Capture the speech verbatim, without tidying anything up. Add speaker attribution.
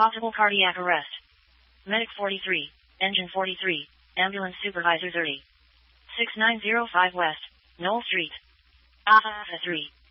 Speaker 1: Possible cardiac arrest. Medic forty-three, Engine forty-three, Ambulance Supervisor thirty. six nine zero five West, Knoll Street. Alpha three.